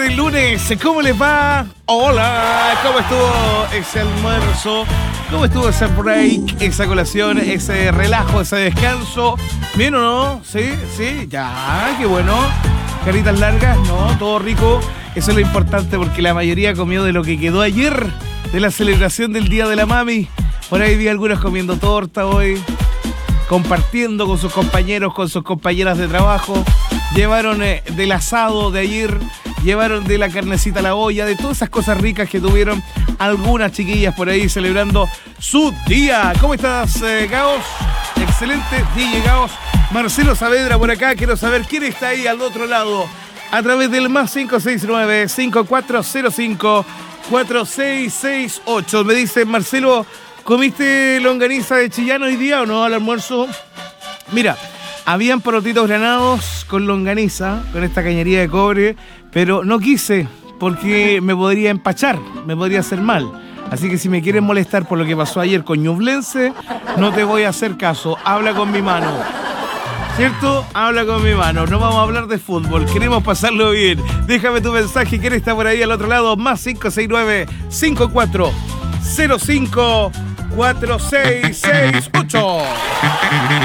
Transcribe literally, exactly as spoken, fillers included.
del lunes, ¿cómo les va? Hola, ¿cómo estuvo ese almuerzo? ¿Cómo estuvo ese break, esa colación, ese relajo, ese descanso? ¿Bien o no? ¿Sí? ¿Sí? Ya, qué bueno. Caritas largas, ¿no? Todo rico. Eso es lo importante porque la mayoría comió de lo que quedó ayer, de la celebración del Día de la Mami. Por ahí vi algunos comiendo torta hoy, compartiendo con sus compañeros, con sus compañeras de trabajo. Llevaron eh, del asado de ayer, llevaron de la carnecita a la olla, de todas esas cosas ricas que tuvieron algunas chiquillas por ahí celebrando su día. ¿Cómo estás, eh, Gaos? Excelente, D J Gaos. Marcelo Saavedra por acá, quiero saber quién está ahí al otro lado. A través del más cinco seis nueve, cinco cuatro cero cinco, cuatro seis seis ocho. Me dice Marcelo, ¿comiste longaniza de Chillán hoy día o no al almuerzo? Mira, habían porotitos granados con longaniza, con esta cañería de cobre, pero no quise porque me podría empachar, me podría hacer mal. Así que si me quieren molestar por lo que pasó ayer con Ñublense, no te voy a hacer caso. Habla con mi mano. ¿Cierto? Habla con mi mano. No vamos a hablar de fútbol. Queremos pasarlo bien. Déjame tu mensaje. ¿Quién está por ahí al otro lado? Más cinco seis nueve, cinco cuatro cero cinco, cuatro seis seis ocho.